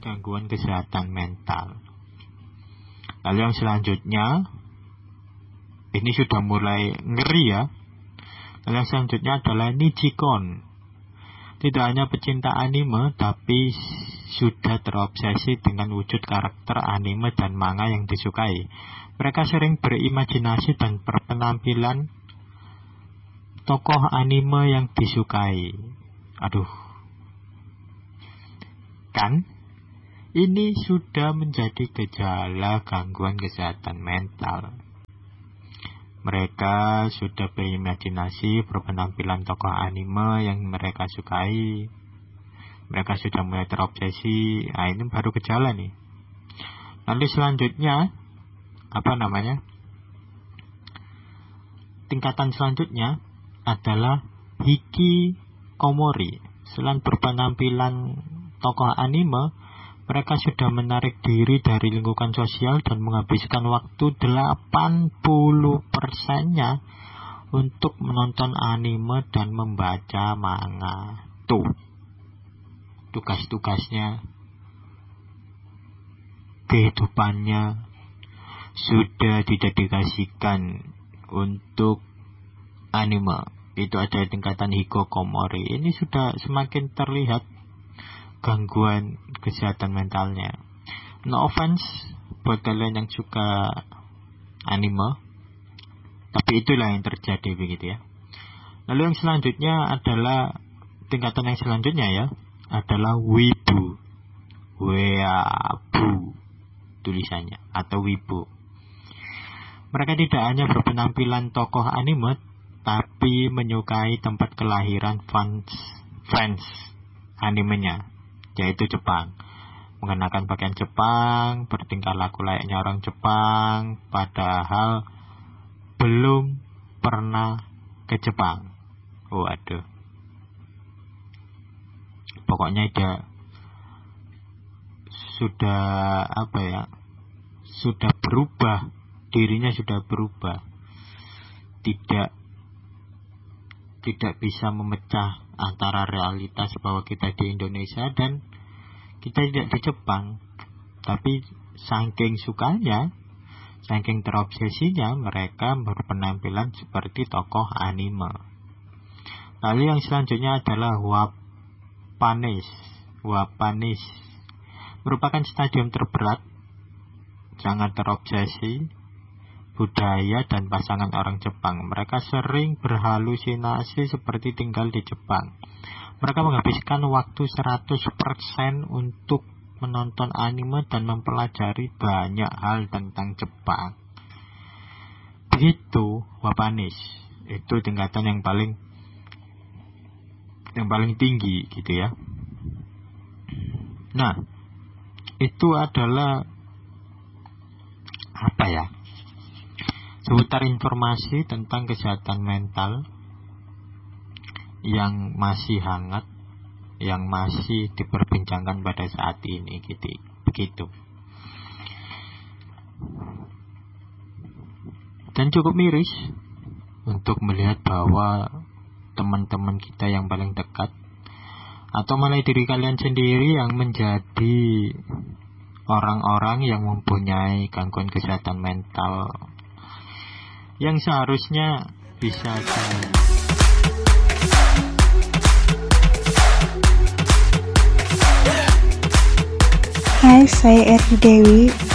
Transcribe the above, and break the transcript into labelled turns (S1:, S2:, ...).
S1: gangguan kesehatan mental. Lalu yang selanjutnya, ini sudah mulai ngeri ya. Lalu yang selanjutnya adalah Nijikon. Tidak hanya pecinta anime, tapi sudah terobsesi dengan wujud karakter anime dan manga yang disukai. Mereka sering berimajinasi dan berpenampilan tokoh anime yang disukai. Aduh. Kan? Ini sudah menjadi gejala gangguan kesehatan mental. Mereka sudah berimajinasi berpenampilan tokoh anime yang mereka sukai. Mereka sudah mulai terobsesi. Nah, ini baru gejala nih. Lalu selanjutnya, tingkatan selanjutnya adalah hikikomori. Selain berpenampilan tokoh anime, mereka sudah menarik diri dari lingkungan sosial dan menghabiskan waktu 80%-nya untuk menonton anime dan membaca manga. Tuh, tugas-tugasnya, kehidupannya sudah didedikasikan untuk anime. Itu ada tingkatan hikikomori. Ini sudah semakin terlihat gangguan kesehatan mentalnya. No offense buat kalian yang suka anime, tapi itulah yang terjadi begitu ya. Lalu yang selanjutnya adalah tingkatan yang selanjutnya ya, adalah wibu. Weabu tulisannya, atau wibu. Mereka tidak hanya berpenampilan tokoh anime, tapi menyukai tempat kelahiran fans animenya, yaitu Jepang. Mengenakan pakaian Jepang, bertingkah laku layaknya orang Jepang, padahal belum pernah ke Jepang. Waduh. Pokoknya dia sudah berubah, dirinya sudah berubah. Tidak bisa memecah antara realitas bahwa kita di Indonesia dan kita tidak di Jepang. Tapi saking sukanya, saking terobsesinya, mereka berpenampilan seperti tokoh anime. Lalu yang selanjutnya adalah Wapanis merupakan stadium terberat, sangat terobsesi budaya dan pasangan orang Jepang. Mereka sering berhalusinasi seperti tinggal di Jepang. Mereka menghabiskan waktu 100% untuk menonton anime dan mempelajari banyak hal tentang Jepang. Begitu Wapanis. Itu tingkatan yang paling tinggi gitu ya. Nah, itu adalah seputar informasi tentang kesehatan mental yang masih hangat, yang masih diperbincangkan pada saat ini gitu. Begitu. Dan cukup miris untuk melihat bahwa teman-teman kita yang paling dekat, atau malah diri kalian sendiri yang menjadi orang-orang yang mempunyai gangguan kesehatan mental yang seharusnya bisa
S2: Hai, saya Eri Dewi.